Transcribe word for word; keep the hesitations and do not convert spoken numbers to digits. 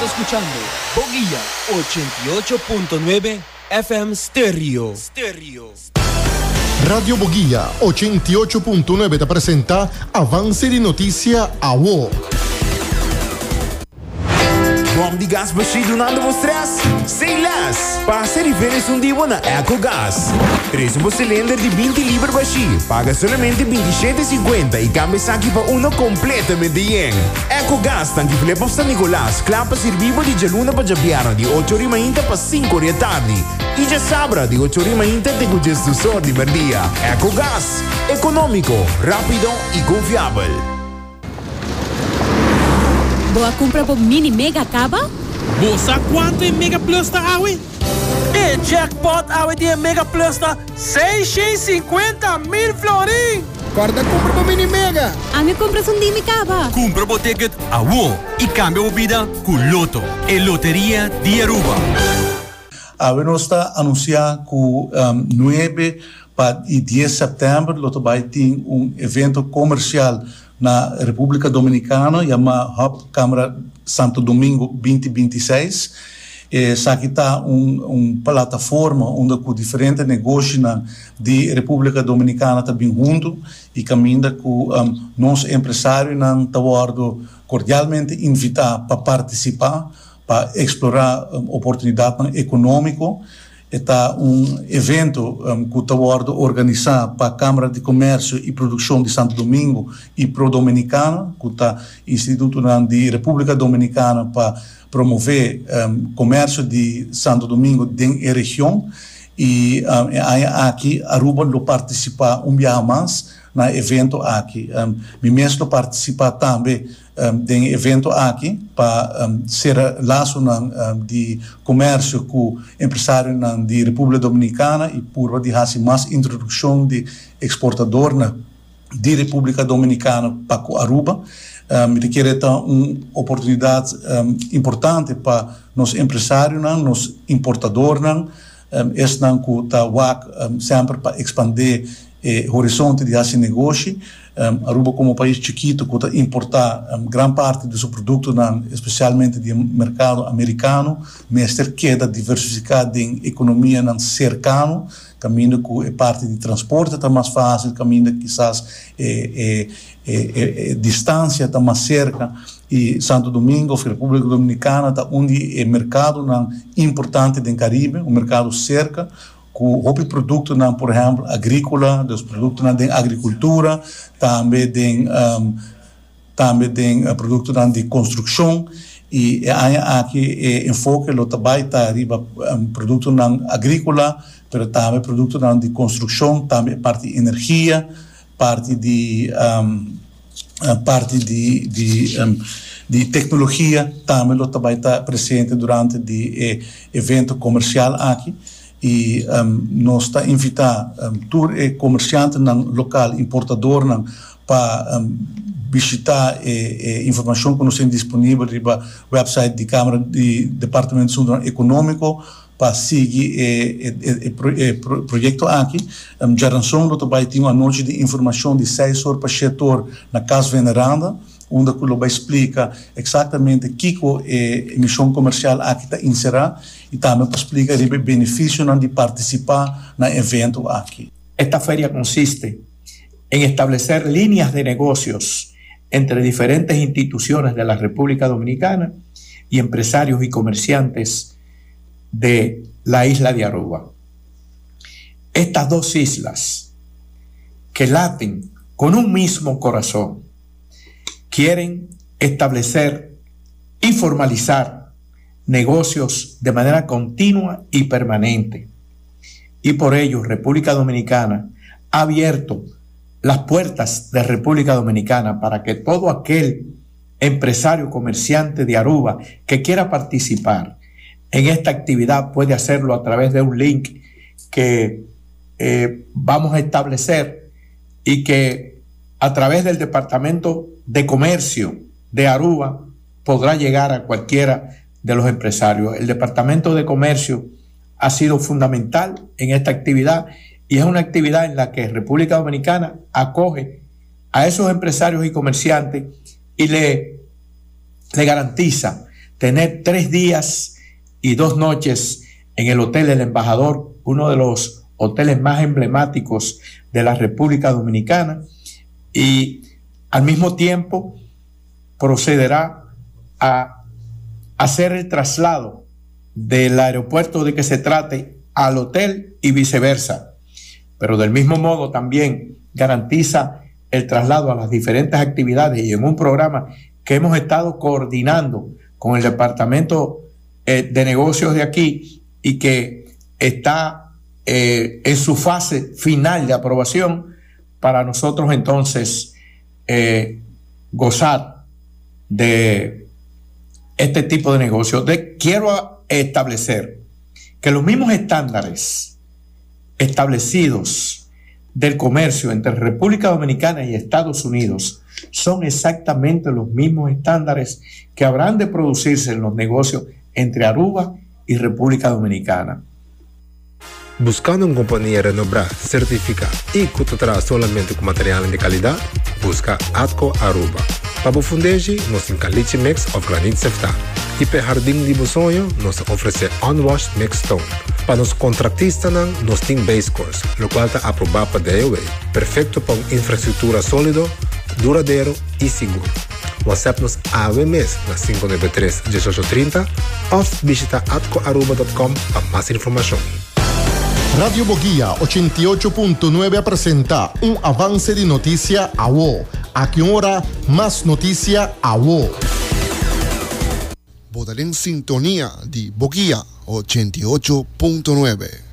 escuchando Boguilla ochenta y ocho punto nueve F M Stereo. Stereo. Radio Boguilla ochenta y ocho punto nueve te presenta Avance de Noticia A W O. Bom de gás baixo donando vos trás? Sem las. Passa e veres um dia na EcoGás. Traz um cilindro de vinte libras baixo. Paga somente vinte e sete e cinquenta e cambia aqui para um completamente yen. EcoGás tanque flepa para San Nicolás. Clapa servivo de Jaluna para Jabiano de oito horas ainda para cinco da tarde. E já sabra de oito horas ainda tem o gesto só de merdia. EcoGás. Econômico, rápido e confiável. Boa compra por Mini Mega acaba? Boa, quanto em Mega Plus tá awe? E jackpot awe de Mega Plus tá seiscentos e cinquenta mil florim. Guarda compra por Mini Mega. A minha compra são de me acaba. Compra por ticket A W O e cambia a vida com Loto, e Loteria de Aruba. A W O está anunciando que um, nove e dez de setembro Loto vai ter um evento comercial na República Dominicana, chama Hub Câmara Santo Domingo vinte vinte e seis. E aqui está uma um plataforma onde com diferentes negócios na de República Dominicana também junto e caminha com um, nós empresários não estão cordialmente invitar para participar, para explorar um, oportunidade econômica. Está um evento um, que está organizado para a Câmara de Comércio e Produção de Santo Domingo e Pro Dominicana, que está Instituto de República Dominicana para promover um, comércio de Santo Domingo dentro da região. E um, aqui Aruba não participa um dia mais no evento aqui. Um, me mesmo participa também um, do evento aqui para um, ser laço um, de comércio com empresários da República Dominicana e por de fazer mais introdução de exportador na de República Dominicana para Aruba. Um, requer uma oportunidade um, importante para os empresários, os importadores, um, este não que está um, sempre para expandir o horizonte de esse negócio. Um, Aruba como um país chiquito que está importar um, grande parte do seu produto, não, especialmente do mercado americano, mas ter queda diversificada em economia não cercana, caminho que é parte de transporte está mais fácil, caminho que quizás é, é, é, é, distância está mais cerca. E Santo Domingo, República Dominicana, está onde é mercado não, importante do Caribe, o mercado cerca, com o produto, não, por exemplo, agrícola, dos produtos não, de agricultura, também de, um, também de uh, produtos não, de construção, e aqui é enfoque, o trabalho está arriba um, produto não agrícola, mas também produto não, de construção, também parte de energia, parte de um, parte de, de, um, de tecnologia, também o trabalho está presente durante o eh, evento comercial aqui. E um, nós está a invitar um, tour e comerciante no local, importador não, para um, visitar a, a informação que nós temos disponível no website da Câmara de Departamento Econômico para seguir o projeto aqui. Um, já lançou nós também tem uma noite de informação de seis horas para sete horas na Casa Veneranda, onde o vai explica exatamente o que a emissão comercial aqui está inserida e também para explicar o benefício de participar no evento aqui. Esta feria consiste en establecer líneas de negocios entre diferentes instituciones de la República Dominicana y empresarios y comerciantes de la isla de Aruba. Estas dos islas que laten con un mismo corazón quieren establecer y formalizar negocios de manera continua y permanente. Y por ello República Dominicana ha abierto las puertas de República Dominicana para que todo aquel empresario comerciante de Aruba que quiera participar en esta actividad puede hacerlo a través de un link que eh, vamos a establecer y que a través del Departamento de Comercio de Aruba podrá llegar a cualquiera de los empresarios. El Departamento de Comercio ha sido fundamental en esta actividad y es una actividad en la que República Dominicana acoge a esos empresarios y comerciantes y le, le garantiza tener tres días y dos noches en el Hotel El Embajador, uno de los hoteles más emblemáticos de la República Dominicana, y al mismo tiempo procederá a hacer el traslado del aeropuerto de que se trate al hotel y viceversa. Pero del mismo modo también garantiza el traslado a las diferentes actividades y en un programa que hemos estado coordinando con el Departamento eh, de Negocios de aquí y que está eh, en su fase final de aprobación para nosotros entonces eh, gozar de este tipo de negocio. De, quiero establecer que los mismos estándares establecidos del comercio entre República Dominicana y Estados Unidos son exactamente los mismos estándares que habrán de producirse en los negocios entre Aruba y República Dominicana. Buscando una compañía renombrada, certificada y que te trae solamente con material de calidad, busca Atco Aruba. Para Fundeji, nos encaliche mix of granite sefta. E para Jardim de Busonho, nos oferece unwashed mixed stone. Para os contratistas, nos tem base course, o qual está aprovado para D O A. Perfeito para uma infraestrutura sólida, duradouro e seguro. WhatsApp-nos A W M S na cinco nove três, um oito três zero ou visita atco aruba ponto com para mais informação. Radio Boguía ochenta y ocho punto nueve presenta un avance de noticia a W O. A qué hora más noticia a W O. Votar en sintonía de Boguía ochenta y ocho punto nueve.